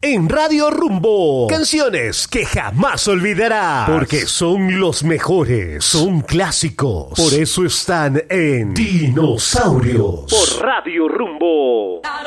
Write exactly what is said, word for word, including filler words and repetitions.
en Radio Rumbo. Canciones que jamás olvidarás, porque son los mejores, son clásicos. Por eso están en Dinosaurios. Por Radio Rumbo.